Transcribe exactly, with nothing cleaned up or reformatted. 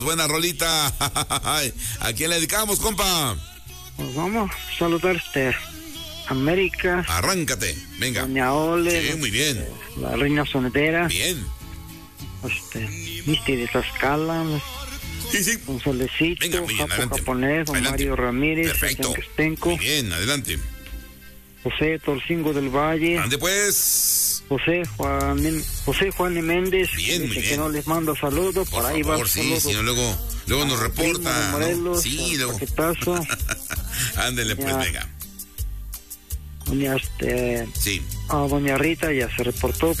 Buena rolita. ¿A quién le dedicamos, compa? Pues vamos a saludar este América. Arráncate, venga. Doña Ole. Sí, muy bien. Este, la reina sonetera. Bien. Este, Misty de Tlaxcala. Sí, sí. Don Solecito. Venga, muy bien, Japo adelante. Japonés. Don Adelante. Mario Ramírez. Perfecto. Tenquestenco, Muy bien, adelante. José Torcingo del Valle. Ande pues. José Juan José Juan de Méndez. Bien, muy dice bien. que no les mando saludos. Por Por ahí va favor, su sí, saludo. si no luego, luego nos Al primo reporta. de ¿no? Morelos, Sí, al luego. paquetazo. Ándele pues, Ya. venga. Doña, este, Sí. a doña Rita ya se reportó.